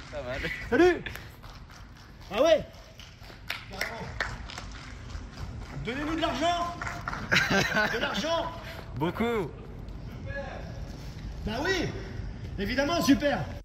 Pas mal. Salut. Ah ouais. Carrément. Donnez-nous de l'argent. De l'argent. Beaucoup. Bah oui. Évidemment, super.